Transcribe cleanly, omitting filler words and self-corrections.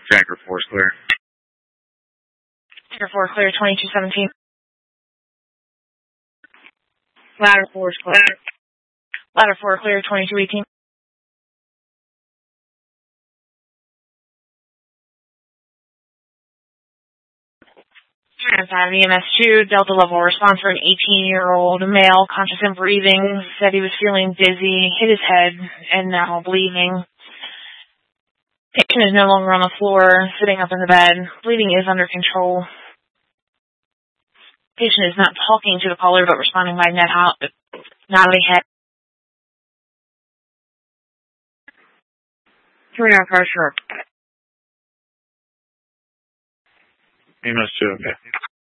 Tracker 4 is clear. Tracker 4 clear, 2217. Ladder 4 is clear. Ladder 4 clear, 2218. Trans 5 EMS 2, Delta level response for an 18-year-old male, conscious and breathing, said he was feeling dizzy, hit his head, and now bleeding. Patient is no longer on the floor, sitting up in the bed. Bleeding is under control. Patient is not talking to the caller, but responding by nodding head. Turn out car sharp. EMS 2, okay.